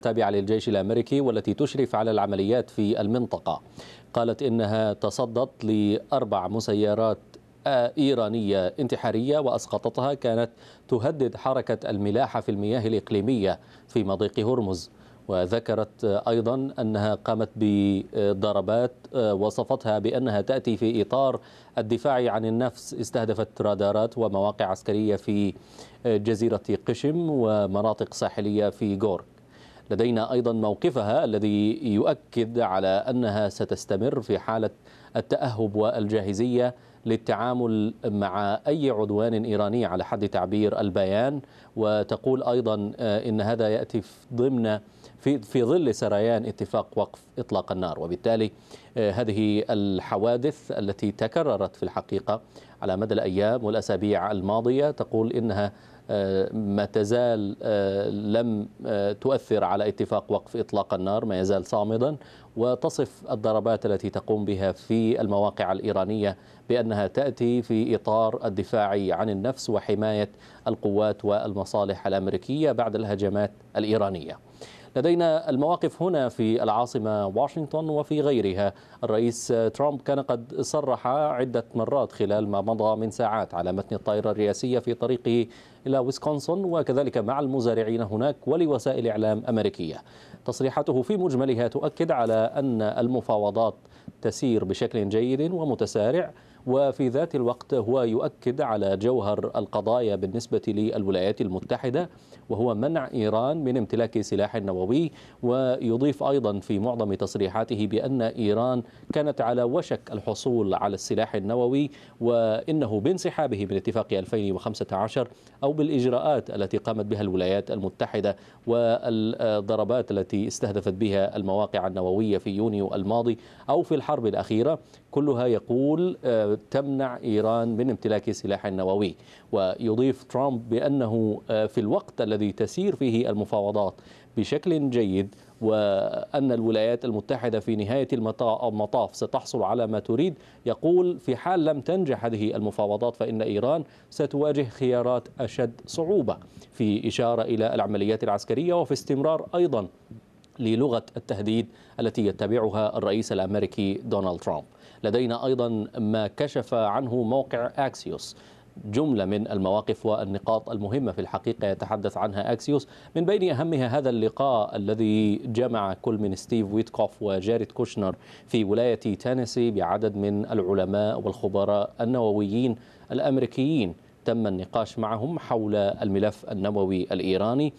تابعة للجيش الأمريكي والتي تشرف على العمليات في المنطقة. قالت إنها تصدت لأربع مسيرات إيرانية انتحارية وأسقطتها كانت تهدد حركة الملاحة في المياه الإقليمية في مضيق هرمز. وذكرت أيضا أنها قامت بضربات وصفتها بأنها تأتي في إطار الدفاع عن النفس. استهدفت رادارات ومواقع عسكرية في جزيرة قشم ومناطق ساحلية في غورك. لدينا أيضا موقفها الذي يؤكد على أنها ستستمر في حالة التأهب والجاهزية للتعامل مع أي عدوان إيراني على حد تعبير البيان. وتقول أيضا إن هذا يأتي في ظل سريان اتفاق وقف إطلاق النار. وبالتالي هذه الحوادث التي تكررت في الحقيقة على مدى الأيام والأسابيع الماضية تقول إنها ما تزال لم تؤثر على اتفاق وقف إطلاق النار، ما يزال صامدا. وتصف الضربات التي تقوم بها في المواقع الإيرانية بأنها تأتي في إطار الدفاع عن النفس وحماية القوات والمصالح الأمريكية بعد الهجمات الإيرانية. لدينا المواقف هنا في العاصمة واشنطن وفي غيرها. الرئيس ترامب كان قد صرح عدة مرات خلال ما مضى من ساعات على متن الطائرة الرئاسية في طريقه إلى ويسكونسن وكذلك مع المزارعين هناك ولوسائل إعلام أمريكية. تصريحاته في مجملها تؤكد على أن المفاوضات تسير بشكل جيد ومتسارع، وفي ذات الوقت هو يؤكد على جوهر القضايا بالنسبة للولايات المتحدة وهو منع إيران من امتلاك سلاح نووي. ويضيف أيضا في معظم تصريحاته بأن إيران كانت على وشك الحصول على السلاح النووي، وإنه بانسحابه من اتفاق 2015 أو بالإجراءات التي قامت بها الولايات المتحدة والضربات التي استهدفت بها المواقع النووية في يونيو الماضي أو في الحرب الأخيرة، كلها يقول تمنع إيران من امتلاك سلاح نووي. ويضيف ترامب بأنه في الوقت الذي تسير فيه المفاوضات بشكل جيد وأن الولايات المتحدة في نهاية المطاف ستحصل على ما تريد، يقول في حال لم تنجح هذه المفاوضات فإن إيران ستواجه خيارات أشد صعوبة، في إشارة إلى العمليات العسكرية وفي استمرار أيضا للغة التهديد التي يتبعها الرئيس الأمريكي دونالد ترامب. لدينا أيضا ما كشف عنه موقع أكسيوس، جملة من المواقف والنقاط المهمة في الحقيقة يتحدث عنها أكسيوس، من بين أهمها هذا اللقاء الذي جمع كل من ستيف ويتكوف وجاريد كوشنر في ولاية تينيسي بعدد من العلماء والخبراء النوويين الأمريكيين. تم النقاش معهم حول الملف النووي الإيراني.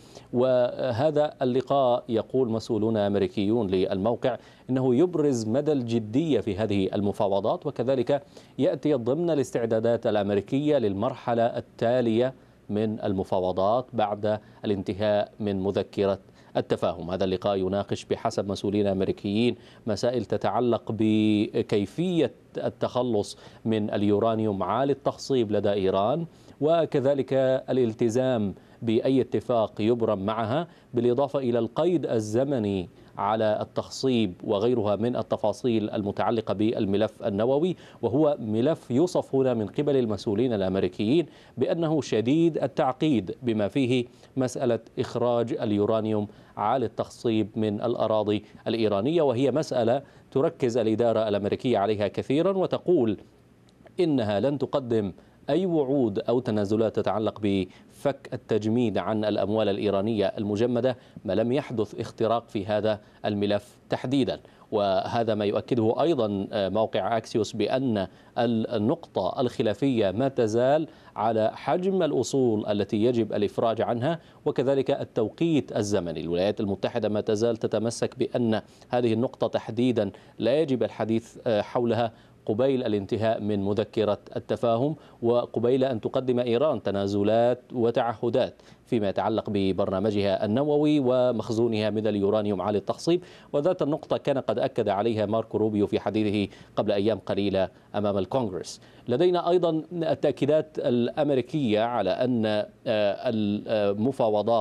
وهذا اللقاء يقول مسؤولون أمريكيون للموقع إنه يبرز مدى الجدية في هذه المفاوضات، وكذلك يأتي ضمن الاستعدادات الأمريكية للمرحلة التالية من المفاوضات بعد الانتهاء من مذكرة التفاهم. هذا اللقاء يناقش بحسب مسؤولين أمريكيين مسائل تتعلق بكيفية التخلص من اليورانيوم عالي التخصيب لدى إيران، وكذلك الالتزام بأي اتفاق يبرم معها، بالإضافة إلى القيد الزمني على التخصيب وغيرها من التفاصيل المتعلقة بالملف النووي. وهو ملف يوصف هنا من قبل المسؤولين الأمريكيين بأنه شديد التعقيد، بما فيه مسألة إخراج اليورانيوم عالي التخصيب من الأراضي الإيرانية، وهي مسألة تركز الإدارة الأمريكية عليها كثيرا، وتقول إنها لن تقدم أي وعود أو تنازلات تتعلق بفك التجميد عن الأموال الإيرانية المجمدة ما لم يحدث اختراق في هذا الملف تحديدا. وهذا ما يؤكده أيضا موقع أكسيوس بأن النقطة الخلافية ما تزال على حجم الأصول التي يجب الإفراج عنها وكذلك التوقيت الزمني. الولايات المتحدة ما تزال تتمسك بأن هذه النقطة تحديدا لا يجب الحديث حولها قبيل الانتهاء من مذكرة التفاهم، وقبيل أن تقدم إيران تنازلات وتعهدات فيما يتعلق ببرنامجها النووي ومخزونها من اليورانيوم عالي التخصيب. وذات النقطة كان قد أكد عليها ماركو روبيو في حديثه قبل أيام قليلة أمام الكونغرس. لدينا أيضا التأكيدات الأمريكية على أن المفاوضات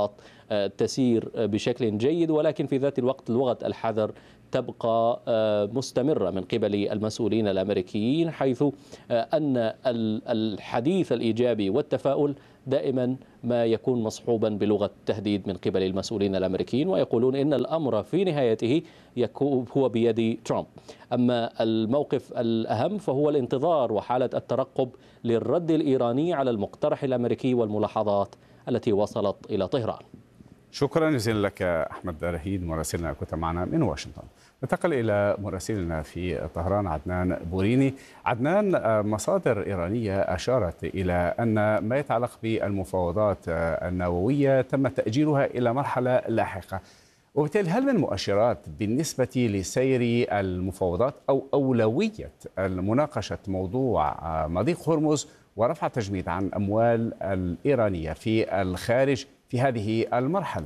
تسير بشكل جيد، ولكن في ذات الوقت لغة الحذر تبقى مستمرة من قبل المسؤولين الأمريكيين، حيث أن الحديث الإيجابي والتفاؤل دائما ما يكون مصحوبا بلغة تهديد من قبل المسؤولين الأمريكيين، ويقولون إن الأمر في نهايته هو بيد ترامب. أما الموقف الأهم فهو الانتظار وحالة الترقب للرد الإيراني على المقترح الأمريكي والملاحظات التي وصلت إلى طهران. شكرا جزيلا لك أحمد رهيد مراسلنا، كنت معنا من واشنطن. ننتقل إلى مراسلنا في طهران عدنان بوريني. عدنان، مصادر إيرانية أشارت إلى أن ما يتعلق بالمفاوضات النووية تم تأجيلها إلى مرحلة لاحقة، وبالتالي هل من مؤشرات بالنسبة لسير المفاوضات أو أولوية مناقشة موضوع مضيق هرمز ورفع التجميد عن الأموال الإيرانية في الخارج في هذه المرحلة؟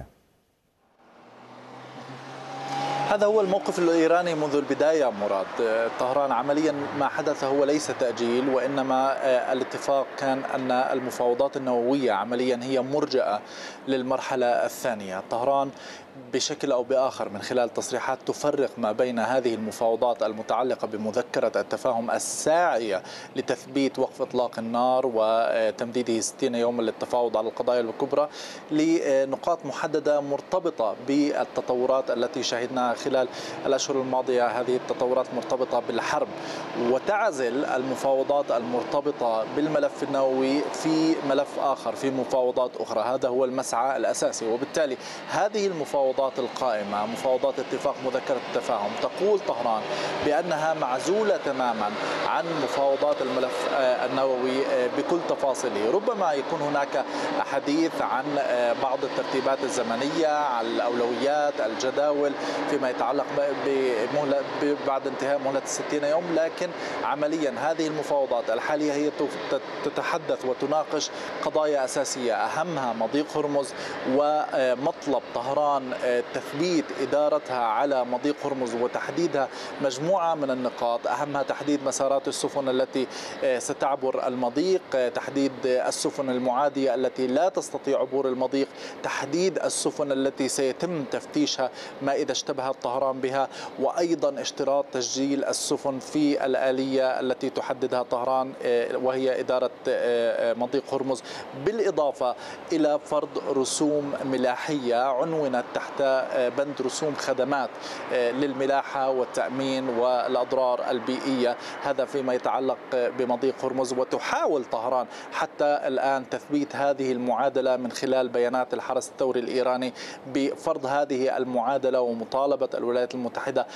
هذا هو الموقف الإيراني منذ البداية مراد. طهران عمليا ما حدث هو ليس تأجيل، وإنما الاتفاق كان أن المفاوضات النووية عمليا هي مرجئة للمرحلة الثانية. طهران بشكل أو بآخر من خلال تصريحات تفرق ما بين هذه المفاوضات المتعلقة بمذكرة التفاهم الساعية لتثبيت وقف إطلاق النار وتمديده 60 يوما للتفاوض على القضايا الكبرى، لنقاط محددة مرتبطة بالتطورات التي شهدناها خلال الأشهر الماضية. هذه التطورات مرتبطة بالحرب، وتعزل المفاوضات المرتبطة بالملف النووي في ملف آخر، في مفاوضات أخرى. هذا هو المسعى الأساسي، وبالتالي هذه المفاوضات القائمة، مفاوضات اتفاق مذكرة التفاهم، تقول طهران بأنها معزولة تماما عن مفاوضات الملف النووي بكل تفاصيله. ربما يكون هناك حديث عن بعض الترتيبات الزمنية، عن الأولويات، الجداول فيما يتعلق بعد انتهاء مهلة 60 يوم، لكن عمليا هذه المفاوضات الحالية هي تتحدث وتناقش قضايا أساسية، أهمها مضيق هرمز ومطلب طهران تثبيت إدارتها على مضيق هرمز وتحديدها مجموعة من النقاط، أهمها تحديد مسارات السفن التي ستعبر المضيق، تحديد السفن المعادية التي لا تستطيع عبور المضيق، تحديد السفن التي سيتم تفتيشها ما إذا اشتبهت طهران بها، وأيضا اشتراط تسجيل السفن في الآلية التي تحددها طهران وهي إدارة مضيق هرمز، بالإضافة إلى فرض رسوم ملاحية عنونت تحت بند رسوم خدمات للملاحة والتأمين والأضرار البيئية. هذا فيما يتعلق بمضيق هرمز. وتحاول طهران حتى الآن تثبيت هذه المعادلة من خلال بيانات الحرس الثوري الإيراني بفرض هذه المعادلة ومطالبة الولايات المتحدة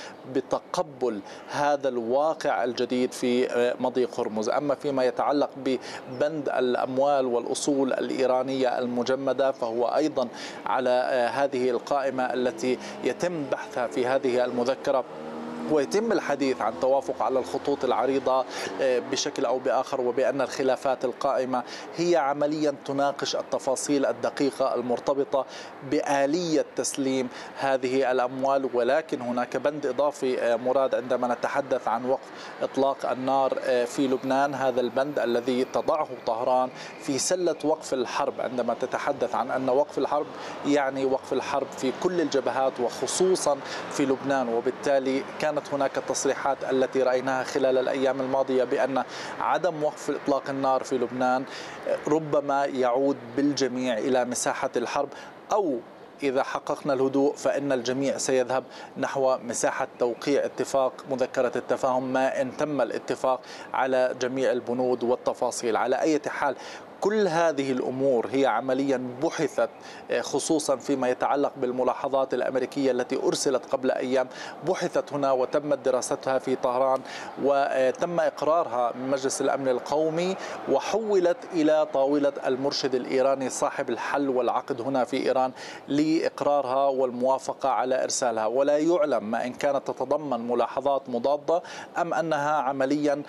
بتقبل هذا الواقع الجديد في مضيق هرمز. أما فيما يتعلق ببند الأموال والأصول الإيرانية المجمدة فهو أيضا على هذه القائمة التي يتم بحثها في هذه المذكرة، ويتم الحديث عن توافق على الخطوط العريضة بشكل أو بآخر، وبأن الخلافات القائمة هي عمليا تناقش التفاصيل الدقيقة المرتبطة بآلية تسليم هذه الأموال. ولكن هناك بند إضافي مراد عندما نتحدث عن وقف إطلاق النار في لبنان، هذا البند الذي تضعه طهران في سلة وقف الحرب. عندما تتحدث عن أن وقف الحرب يعني وقف الحرب في كل الجبهات وخصوصا في لبنان، وبالتالي كانت هناك التصريحات التي رأيناها خلال الأيام الماضية بأن عدم وقف إطلاق النار في لبنان ربما يعود بالجميع إلى مساحة الحرب، أو إذا حققنا الهدوء فإن الجميع سيذهب نحو مساحة توقيع اتفاق مذكرة التفاهم ما إن تم الاتفاق على جميع البنود والتفاصيل. على أي حال كل هذه الأمور هي عمليا بحثت خصوصا فيما يتعلق بالملاحظات الأمريكية التي أرسلت قبل أيام، بحثت هنا وتمت دراستها في طهران وتم إقرارها من مجلس الأمن القومي وحولت إلى طاولة المرشد الإيراني صاحب الحل والعقد هنا في إيران لإقرارها والموافقة على إرسالها. ولا يعلم ما إن كانت تتضمن ملاحظات مضادة أم أنها عمليا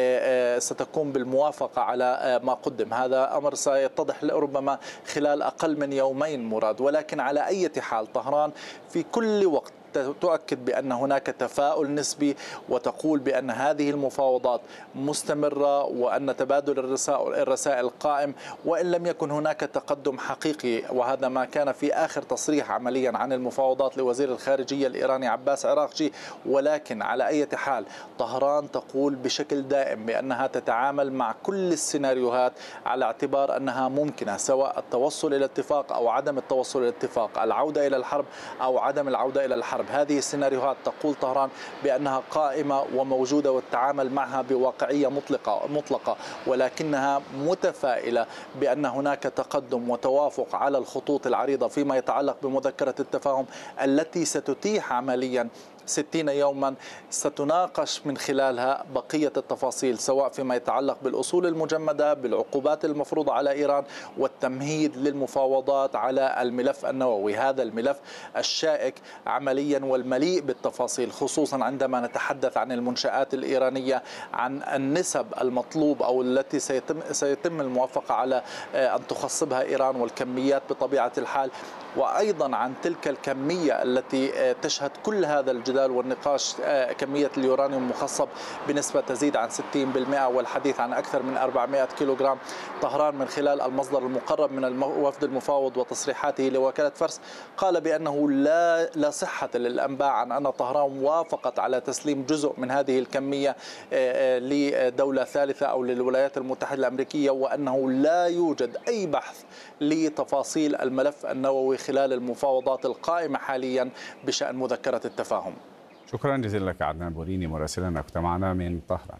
ستكون بالموافقة على ما قدم. هذا أمر سيتضح ربما خلال أقل من يومين مراد. ولكن على أي حال طهران في كل وقت تؤكد بأن هناك تفاؤل نسبي، وتقول بأن هذه المفاوضات مستمرة وأن تبادل الرسائل قائم، وإن لم يكن هناك تقدم حقيقي. وهذا ما كان في آخر تصريح عمليا عن المفاوضات لوزير الخارجية الإيراني عباس عراقجي. ولكن على أي حال طهران تقول بشكل دائم بأنها تتعامل مع كل السيناريوهات على اعتبار أنها ممكنة، سواء التوصل إلى اتفاق أو عدم التوصل إلى اتفاق، العودة إلى الحرب أو عدم العودة إلى الحرب. هذه السيناريوهات تقول طهران بأنها قائمة وموجودة والتعامل معها بواقعية مطلقة، ولكنها متفائلة بأن هناك تقدم وتوافق على الخطوط العريضة فيما يتعلق بمذكرة التفاهم التي ستتيح عمليا 60 يوما ستناقش من خلالها بقية التفاصيل، سواء فيما يتعلق بالأصول المجمدة، بالعقوبات المفروضة على إيران، والتمهيد للمفاوضات على الملف النووي. هذا الملف الشائك عمليا والمليء بالتفاصيل، خصوصا عندما نتحدث عن المنشآت الإيرانية، عن النسب المطلوب أو التي سيتم الموافقة على أن تخصبها إيران، والكميات بطبيعة الحال، وأيضا عن تلك الكمية التي تشهد كل هذا الجدال والنقاش، كمية اليورانيوم المخصب بنسبة تزيد عن 60%، والحديث عن أكثر من 400 كيلوغرام. طهران من خلال المصدر المقرب من الوفد المفاوض وتصريحاته لوكالة فارس قال بأنه لا صحة للأنباء عن أن طهران وافقت على تسليم جزء من هذه الكمية لدولة ثالثة أو للولايات المتحدة الأمريكية، وأنه لا يوجد أي بحث لتفاصيل الملف النووي خلال المفاوضات القائمة حاليا بشأن مذكرة التفاهم. شكرا جزيلا لك عدنان بوريني مراسلنا كنت معنا من طهران.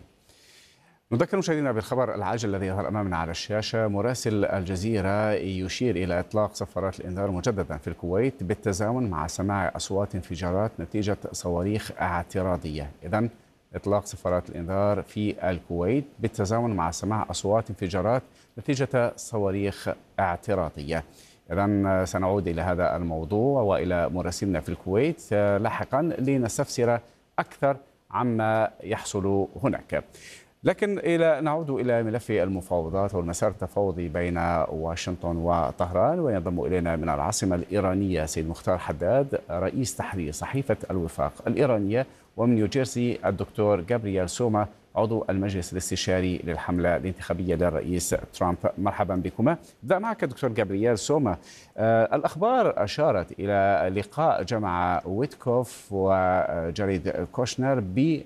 نذكر مشاهدينا بالخبر العاجل الذي يظهر امامنا على الشاشه. مراسل الجزيره يشير الى اطلاق صفارات الانذار مجددا في الكويت بالتزامن مع سماع اصوات انفجارات نتيجه صواريخ اعتراضيه. اذا اطلاق صفارات الانذار في الكويت بالتزامن مع سماع اصوات انفجارات نتيجه صواريخ اعتراضيه. إذن سنعود إلى هذا الموضوع وإلى مراسلنا في الكويت لاحقا لنستفسر أكثر عما يحصل هناك. لكن نعود إلى ملف المفاوضات والمسار التفاوضي بين واشنطن وطهران، وينضم إلينا من العاصمة الإيرانية سيد مختار حداد رئيس تحرير صحيفة الوفاق الإيرانية، ومن نيوجيرسي الدكتور جابرييل سوما عضو المجلس الاستشاري للحملة الانتخابية للرئيس ترامب. مرحبا بكما. ابدأ معك دكتور جابرييل سوما. الأخبار أشارت إلى لقاء جمع ويتكوف وجاريد كوشنر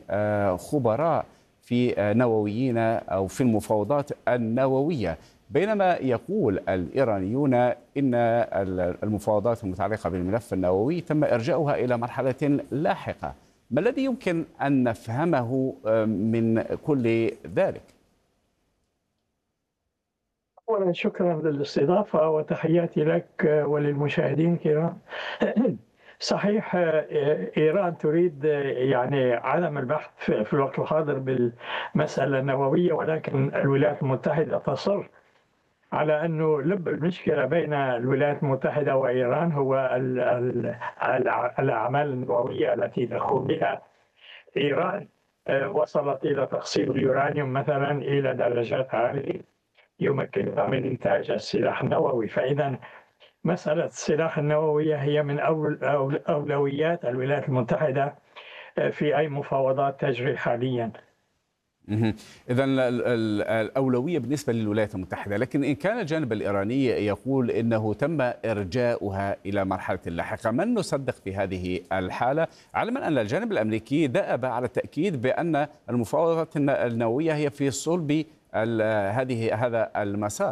بخبراء في نوويين أو في المفاوضات النووية، بينما يقول الإيرانيون إن المفاوضات المتعلقة بالملف النووي تم إرجاؤها إلى مرحلة لاحقة. ما الذي يمكن أن نفهمه من كل ذلك؟ أولا شكرا للاستضافة وتحياتي لك وللمشاهدين الكرام. صحيح إيران تريد يعني عدم البحث في الوقت الحاضر بالمسألة النووية، ولكن الولايات المتحدة تصر على أنه لب المشكلة بين الولايات المتحدة وإيران هو الأعمال النووية التي تقوم بها إيران. وصلت إلى تخصيب اليورانيوم مثلا إلى درجات عالية يمكنها من إنتاج السلاح النووي. فإذا مسألة السلاح النووي هي من أولويات الولايات المتحدة في أي مفاوضات تجري حاليا. إذا الأولوية بالنسبة للولايات المتحدة، لكن إن كان الجانب الإيراني يقول إنه تم إرجاؤها إلى مرحلة لاحقة، من نصدق في هذه الحالة؟ علما أن الجانب الأمريكي دأب على التأكيد بأن المفاوضات النووية هي في صلب هذا المسار.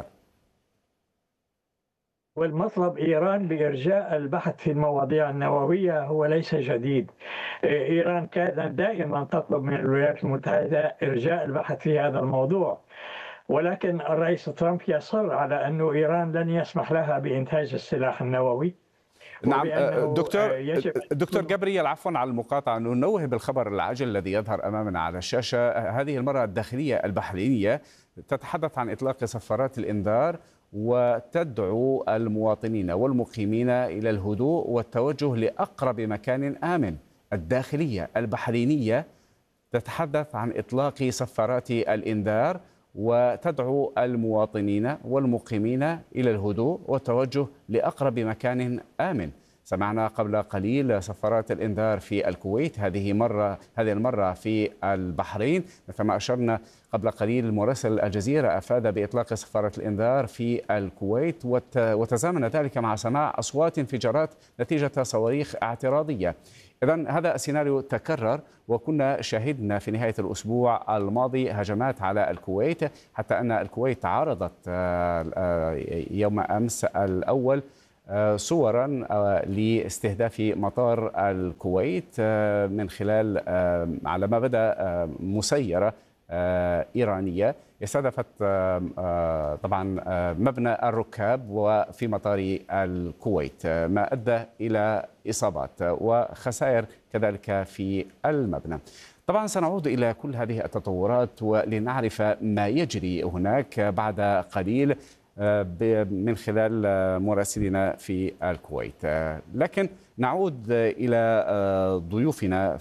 والمطلب إيران بإرجاء البحث في المواضيع النووية هو ليس جديد. إيران كانت دائما تطلب من الولايات المتحدة إرجاء البحث في هذا الموضوع، ولكن الرئيس ترامب يصر على أن إيران لن يسمح لها بإنتاج السلاح النووي. نعم دكتور جابرييل، عفوا على المقاطعة، ننوه بالخبر العاجل الذي يظهر أمامنا على الشاشة. هذه المرة الداخلية البحرينية تتحدث عن إطلاق صفارات الإنذار وتدعو المواطنين والمقيمين إلى الهدوء والتوجه لأقرب مكان آمن. الداخلية البحرينية تتحدث عن إطلاق صفارات الإنذار وتدعو المواطنين والمقيمين إلى الهدوء والتوجه لأقرب مكان آمن. سمعنا قبل قليل صفارات الإنذار في الكويت، هذه المرة في البحرين. مثل ما أشرنا قبل قليل مراسل الجزيرة أفاد بإطلاق صفارة الإنذار في الكويت، وتزامن ذلك مع سماع أصوات انفجارات نتيجة صواريخ اعتراضية. إذن هذا السيناريو تكرر، وكنا شاهدنا في نهاية الأسبوع الماضي هجمات على الكويت، حتى أن الكويت عرضت يوم أمس الأول صورا لاستهداف مطار الكويت من خلال على ما بدا مسيرة إيرانية استهدفت طبعا مبنى الركاب وفي مطار الكويت، ما أدى إلى إصابات وخسائر كذلك في المبنى. طبعا سنعود إلى كل هذه التطورات ولنعرف ما يجري هناك بعد قليل من خلال مراسلنا في الكويت، لكن نعود إلى ضيوفنا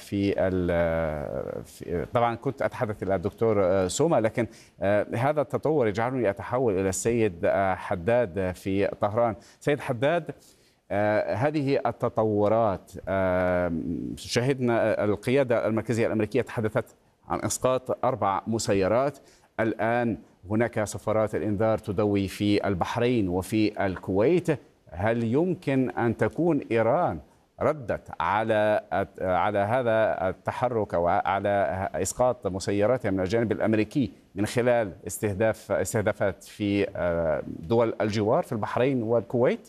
طبعا كنت أتحدث إلى الدكتور سوما، لكن هذا التطور يجعلني أتحول إلى السيد حداد في طهران. سيد حداد، هذه التطورات شهدنا القيادة المركزية الأمريكية تحدثت عن إسقاط 4 مسيرات، الآن هناك صفارات الإنذار تدوي في البحرين وفي الكويت. هل يمكن أن تكون إيران ردت على هذا التحرك وعلى إسقاط مسيراتها من الجانب الأمريكي من خلال استهدافات في دول الجوار في البحرين والكويت؟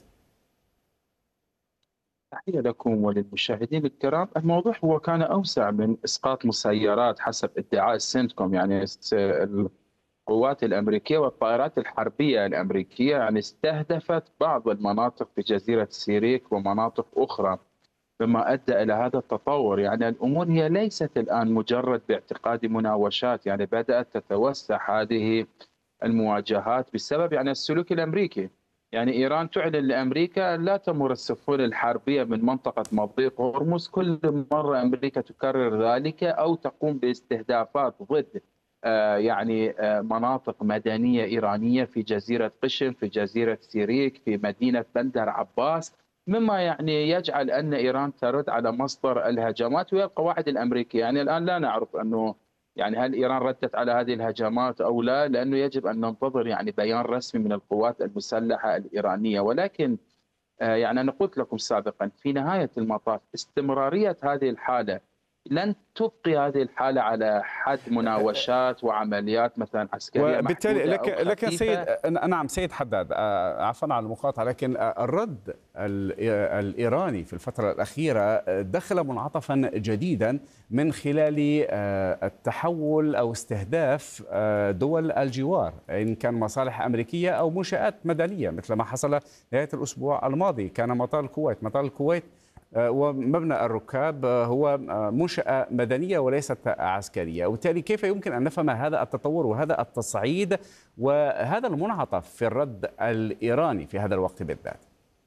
تحية لكم وللمشاهدين الكرام. الموضوع هو كان أوسع من إسقاط مسيرات حسب ادعاء السنتكوم، يعني القوات الأمريكية والطائرات الحربية الأمريكية يعني استهدفت بعض المناطق في جزيرة سيريك ومناطق أخرى، بما أدى إلى هذا التطور. يعني الأمور هي ليست الآن مجرد باعتقاد مناوشات، يعني بدأت تتوسع هذه المواجهات بسبب يعني السلوك الأمريكي. يعني إيران تعلن لأمريكا لا تمر السفن الحربية من منطقة مضيق هرمز، كل مرة أمريكا تكرر ذلك أو تقوم باستهدافات ضد يعني مناطق مدنية إيرانية في جزيرة قشم، في جزيرة سيريك، في مدينة بندر عباس، مما يعني يجعل أن إيران ترد على مصدر الهجمات وهي القواعد الأمريكية. يعني الآن لا نعرف أنه يعني هل إيران ردت على هذه الهجمات أو لا، لأنه يجب أن ننتظر يعني بيان رسمي من القوات المسلحة الإيرانية. ولكن يعني أنا قلت لكم سابقا في نهاية المطاف استمرارية هذه الحالة لن تبقي هذه الحالة على حد مناوشات وعمليات مثلا عسكرية وبالتالي لكن سيد، نعم سيد حداد، عفوا على المقاطعة، لكن الرد الإيراني في الفترة الأخيرة دخل منعطفا جديدا من خلال التحول أو استهداف دول الجوار، إن كان مصالح أمريكية أو منشآت مدنية، مثل ما حصل نهاية الأسبوع الماضي. كان مطار الكويت ومبنى الركاب هو منشأة مدنية وليست عسكرية، وبالتالي كيف يمكن أن نفهم هذا التطور وهذا التصعيد وهذا المنعطف في الرد الإيراني في هذا الوقت بالذات؟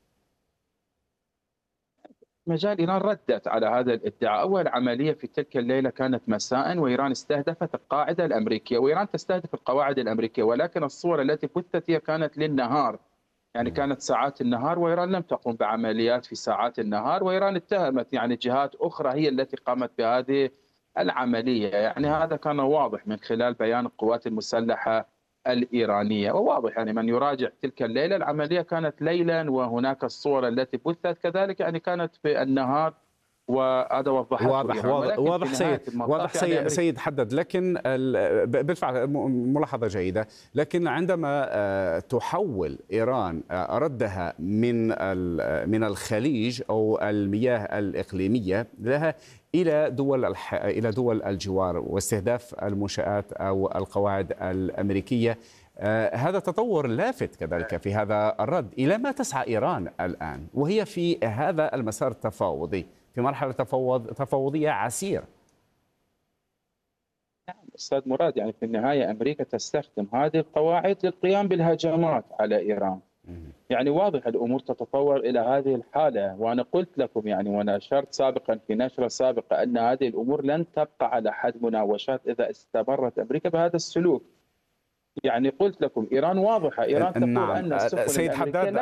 مجال إيران ردت على هذا الادعاء. أول عملية في تلك الليلة كانت مساء، وإيران استهدفت القاعدة الأمريكية، وإيران تستهدف القواعد الأمريكية، ولكن الصور التي بثت هي كانت للنهار، يعني كانت ساعات النهار، وإيران لم تقم بعمليات في ساعات النهار، وإيران اتهمت يعني جهات أخرى هي التي قامت بهذه العملية. يعني هذا كان واضح من خلال بيان القوات المسلحة الإيرانية، وواضح يعني من يراجع تلك الليلة العملية كانت ليلا، وهناك الصور التي بثت كذلك يعني كانت في النهار، وهذا وضحته. واضح سيد حدد. لكن بالفعل ملاحظة جيدة، لكن عندما تحول إيران ردها من الخليج أو المياه الإقليمية لها إلى دول الجوار واستهداف المنشآت أو القواعد الأمريكية، هذا تطور لافت كذلك في هذا الرد. إلى ما تسعى إيران الآن وهي في هذا المسار التفاوضي في مرحلة تفاوضية عسيرة؟ أستاذ مراد، يعني في النهاية أمريكا تستخدم هذه القواعد للقيام بالهجمات على إيران. يعني واضح الأمور تتطور إلى هذه الحالة، وأنا قلت لكم يعني وأنا أشرت سابقا في نشرة سابقة أن هذه الأمور لن تبقى على حد مناوشات إذا استمرت أمريكا بهذا السلوك. يعني قلت لكم إيران واضحة، إيران تقول نعم. أن السفن سيد حداد،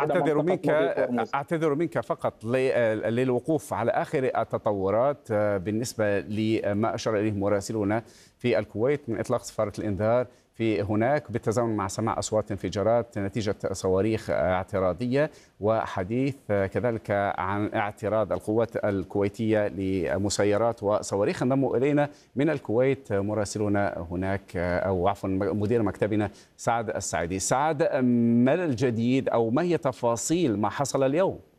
أعتذر منك فقط للوقوف على آخر التطورات بالنسبة لما أشار إليه مراسلنا في الكويت من إطلاق صفارة الإنذار في هناك بالتزامن مع سماع أصوات انفجارات نتيجة صواريخ اعتراضية، وحديث كذلك عن اعتراض القوات الكويتية لمسيرات وصواريخ. انضم إلينا من الكويت مراسلنا هناك، أو عفوا مدير مكتبنا سعد السعيدي. سعد، ما الجديد أو ما هي تفاصيل ما حصل اليوم؟